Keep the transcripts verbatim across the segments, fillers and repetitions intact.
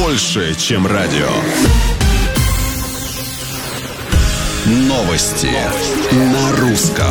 больше, чем радио. Новости на русском.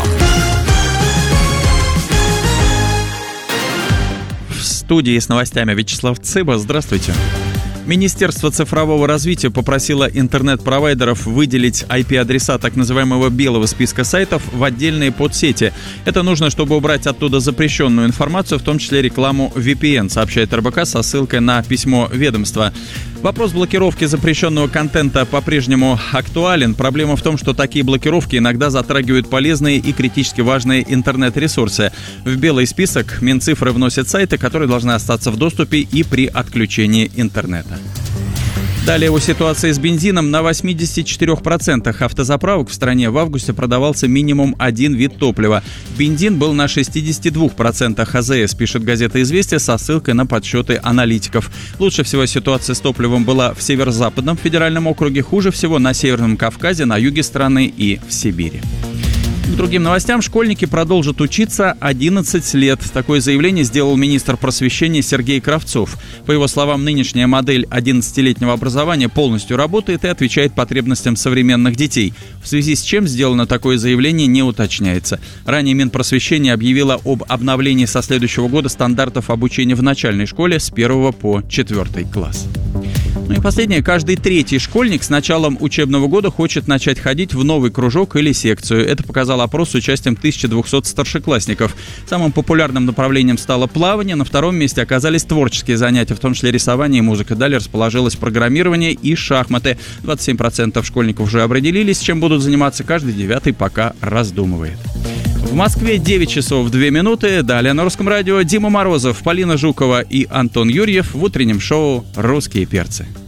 В студии с новостями Вячеслав Цыба. Здравствуйте. Министерство цифрового развития попросило интернет-провайдеров выделить ай пи-адреса так называемого белого списка сайтов в отдельные подсети. Это нужно, чтобы убрать оттуда запрещенную информацию, в том числе рекламу ви пи эн, сообщает эр бэ ка со ссылкой на письмо ведомства. Вопрос блокировки запрещенного контента по-прежнему актуален. Проблема в том, что такие блокировки иногда затрагивают полезные и критически важные интернет-ресурсы. В белый список Минцифры вносят сайты, которые должны остаться в доступе и при отключении интернета. Далее о ситуации с бензином. На восемьдесят четыре процента автозаправок в стране в августе продавался минимум один вид топлива. Бензин был на шестьдесят два процента а зэ эс, пишет газета «Известия» со ссылкой на подсчеты аналитиков. Лучше всего ситуация с топливом была в Северо-Западном федеральном округе, хуже всего на Северном Кавказе, на юге страны и в Сибири. К другим новостям. Школьники продолжат учиться одиннадцать лет. Такое заявление сделал министр просвещения Сергей Кравцов. По его словам, нынешняя модель одиннадцатилетнего образования полностью работает и отвечает потребностям современных детей. В связи с чем сделано такое заявление, не уточняется. Ранее Минпросвещение объявило об обновлении со следующего года стандартов обучения в начальной школе с первого по четвертый класс. Ну и последнее. Каждый третий школьник с началом учебного года хочет начать ходить в новый кружок или секцию. Это показал опрос с участием тысяча двести старшеклассников. Самым популярным направлением стало плавание. На втором месте оказались творческие занятия, в том числе рисование и музыка. Далее расположилось программирование и шахматы. двадцать семь процентов школьников уже определились, чем будут заниматься. Каждый девятый пока раздумывает. В Москве девять часов две минуты. Далее на Русском радио Дима Морозов, Полина Жукова и Антон Юрьев в утреннем шоу «Русские перцы».